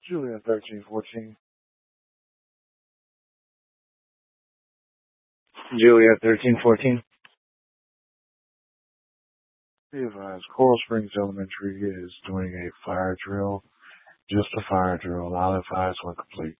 Julia 1314. Julia 1314. Be advised, Coral Springs Elementary is doing a fire drill. Just a fire drill. I'll advise when complete.